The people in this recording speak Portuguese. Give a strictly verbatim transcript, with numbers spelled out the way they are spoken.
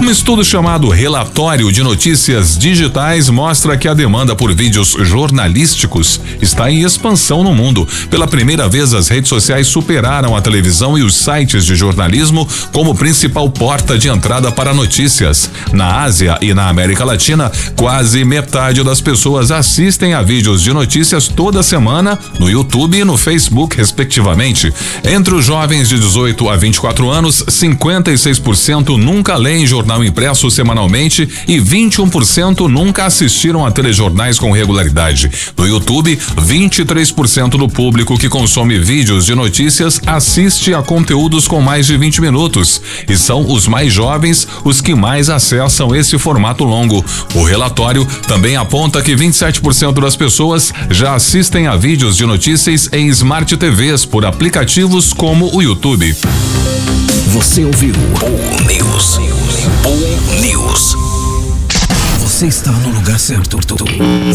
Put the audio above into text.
Um estudo chamado Relatório de Notícias Digitais mostra que a demanda por vídeos jornalísticos está em expansão no mundo. Pela primeira vez, as redes sociais superaram a televisão e os sites de jornalismo como principal porta de entrada para notícias. Na Ásia e na América Latina, quase metade das pessoas assistem a vídeos de notícias toda semana no YouTube e no Facebook, respectivamente. Entre os jovens de dezoito a vinte e quatro anos, cinquenta e seis por cento nunca leem jornal impresso semanalmente e vinte e um por cento nunca assistiram a telejornais com regularidade. No YouTube, vinte e três por cento do público que consome vídeos de notícias assiste a conteúdos com mais de vinte minutos. E são os mais jovens os que mais acessam esse formato longo. O relatório também aponta que vinte e sete por cento das pessoas já assistem a vídeos de notícias em Smart T Vs por aplicativos como o YouTube. Você ouviu Bull News. Bull News. Você está no lugar certo.